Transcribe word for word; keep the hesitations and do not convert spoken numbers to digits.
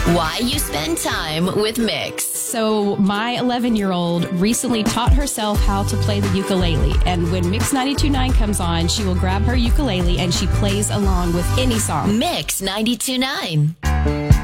Why you spend time with Mix. So my eleven-year-old recently taught herself how to play the ukulele. And when Mix ninety-two point nine comes on, she will grab her ukulele and she plays along with any song. Mix ninety-two point nine.